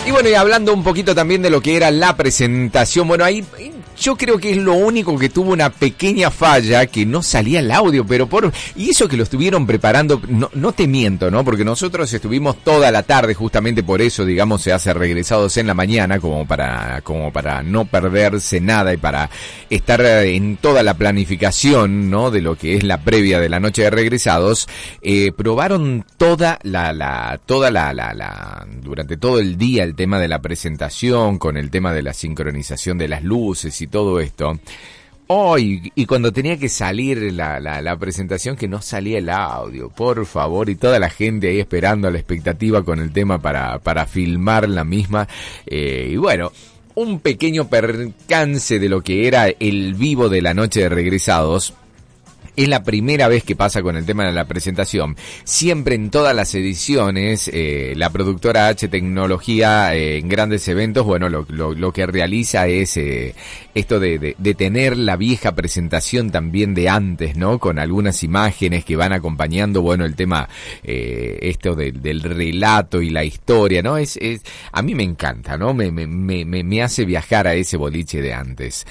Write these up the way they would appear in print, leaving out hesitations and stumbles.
Y bueno, y hablando un poquito también de lo que era la presentación, bueno, ahí yo creo que es lo único que tuvo una pequeña falla, que no salía el audio, y eso que lo estuvieron preparando, no te miento, ¿no? Porque nosotros estuvimos toda la tarde, justamente por eso, digamos, se hace Regresados en la mañana, como para no perderse nada y para estar en toda la planificación, ¿no? De lo que es la previa de la noche de Regresados. Probaron durante todo el día el tema de la presentación, con el tema de la sincronización de las luces y todo esto. Y cuando tenía que salir la presentación, que no salía el audio, por favor, y toda la gente ahí esperando a la expectativa con el tema para filmar la misma. Y bueno, un pequeño percance de lo que era el vivo de la noche de Regresados. Es la primera vez que pasa con el tema de la presentación. Siempre en todas las ediciones, la productora H Tecnología en grandes eventos, bueno, lo que realiza es esto de tener la vieja presentación también de antes, ¿no? Con algunas imágenes que van acompañando, bueno, el tema, esto del relato y la historia, ¿no? A mí me encanta, ¿no? Me hace viajar a ese boliche de antes.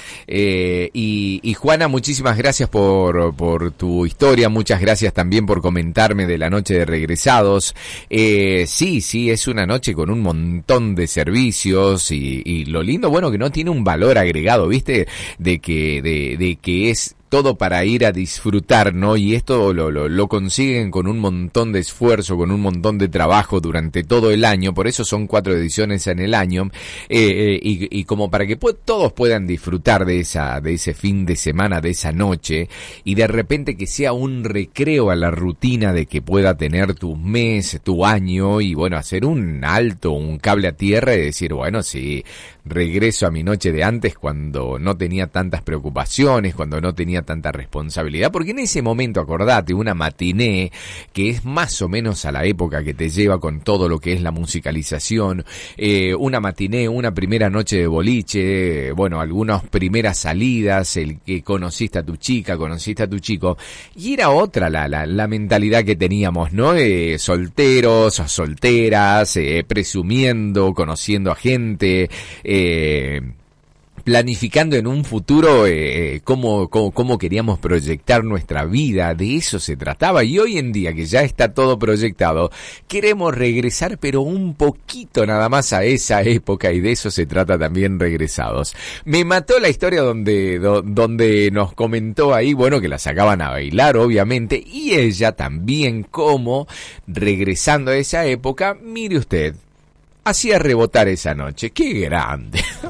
Y Juana, muchísimas gracias por tu historia, muchas gracias también por comentarme de la noche de Regresados. Sí, es una noche con un montón de servicios y lo lindo, bueno, que no tiene un valor agregado, ¿viste? De que es todo para ir a disfrutar, ¿no? Y esto lo consiguen con un montón de esfuerzo, con un montón de trabajo durante todo el año, por eso son 4 ediciones en el año, y como para que todos puedan disfrutar de ese fin de semana, de esa noche, y de repente que sea un recreo a la rutina de que pueda tener tu mes, tu año, y bueno, hacer un alto, un cable a tierra y decir, bueno, sí, regreso a mi noche de antes cuando no tenía tantas preocupaciones, cuando no tenía tanta responsabilidad, porque en ese momento, acordate, una matiné, que es más o menos a la época que te lleva con todo lo que es la musicalización, una matiné, una primera noche de boliche, bueno, algunas primeras salidas, el que conociste a tu chica, conociste a tu chico, y era otra la mentalidad que teníamos, ¿no? Solteros, solteras, presumiendo, conociendo a gente, planificando en un futuro cómo queríamos proyectar nuestra vida. De eso se trataba, y hoy en día que ya está todo proyectado, queremos regresar pero un poquito nada más a esa época, y de eso se trata también Regresados. Me mató la historia donde nos comentó ahí, bueno, que la sacaban a bailar obviamente, y ella también, como regresando a esa época, mire usted, hacía rebotar esa noche. ¡Qué grande!